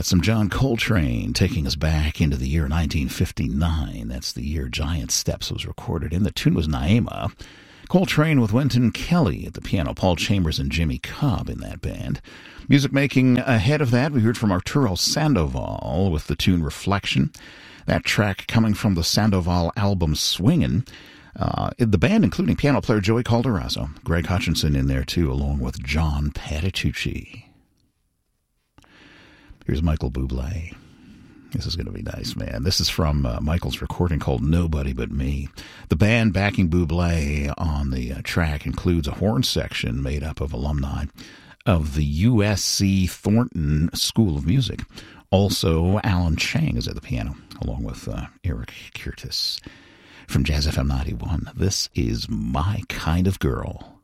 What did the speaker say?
That's some John Coltrane taking us back into the year 1959. That's the year Giant Steps was recorded in. The tune was Naima. Coltrane with Wynton Kelly at the piano, Paul Chambers and Jimmy Cobb in that band. Music making ahead of that, we heard from Arturo Sandoval with the tune Reflection. That track coming from the Sandoval album Swingin'. The band, including piano player Joey Calderazzo, Greg Hutchinson in there too, along with John Patitucci. Here's Michael Bublé. This is going to be nice, man. This is from Michael's recording called Nobody But Me. The band backing Bublé on the track includes a horn section made up of alumni of the USC Thornton School of Music. Also, Alan Chang is at the piano, along with Eric Curtis. From Jazz FM 91, this is My Kind of Girl.